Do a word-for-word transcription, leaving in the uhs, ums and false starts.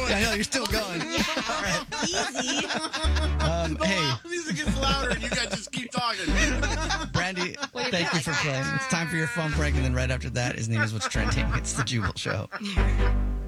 I know, you're still going. All right. Easy. Um, The hey, loud music gets louder and you guys just keep talking. Brandy, thank you for playing. It's time for your phone prank, and then right after that, his name is What's Trending. It's the Jubal Show.